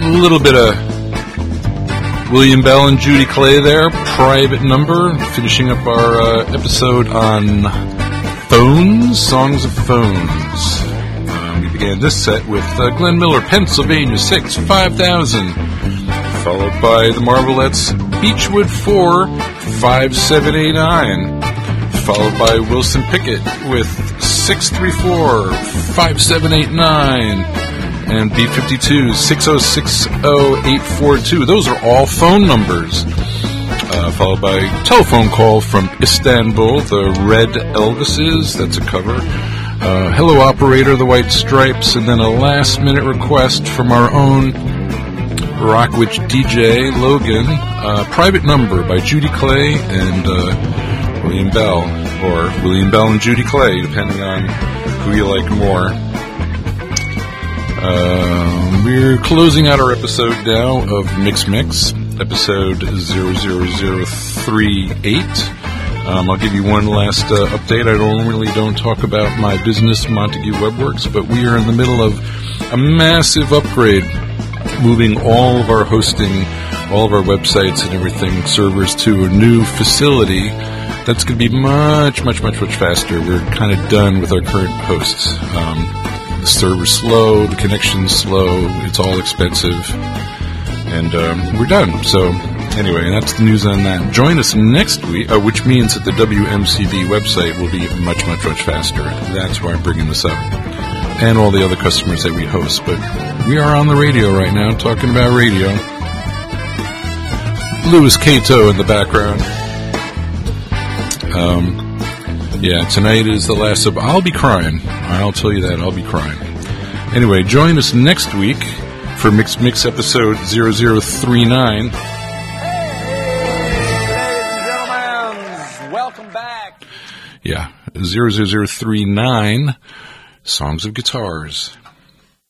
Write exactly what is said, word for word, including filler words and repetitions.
A little bit of William Bell and Judy Clay there, Private Number, finishing up our uh, episode on phones, songs of phones. Uh, we began this set with uh, Glenn Miller, Pennsylvania six, five thousand, followed by the Marvelettes, Beechwood four, five seven eight nine, followed by Wilson Pickett with six three four, five seven eight nine, and B fifty-two, six oh six oh eight four two. Those are all phone numbers. Uh, followed by a telephone call from Istanbul, the Red Elvises. That's a cover. Uh, Hello Operator, the White Stripes, and then a last-minute request from our own Rockwitch D J, Logan. Uh, Private Number by Judy Clay and uh, William Bell, or William Bell and Judy Clay, depending on who you like more. Uh, we're closing out our episode now of Mix Mix, episode zero zero zero three eight. Um, I'll give you one last uh, update. I normally don't talk about my business, Montague Webworks, but we are in the middle of a massive upgrade, moving all of our hosting, all of our websites and everything, servers to a new facility that's going to be much, much, much, much faster. We're kind of done with our current hosts. Um, the server's slow, the connection's slow, it's all expensive, and um, we're done. So anyway, that's the news on that. Join us next week, uh, which means that the W M C B website will be much, much, much faster. That's why I'm bringing this up. And all the other customers that we host. But we are on the radio right now, talking about radio. Louis Cato in the background. Um, yeah, tonight is the last of... I'll be crying. I'll tell you that. I'll be crying. Anyway, join us next week for Mix Mix episode zero zero three nine. Yeah, zero zero zero three nine, Songs of Guitars.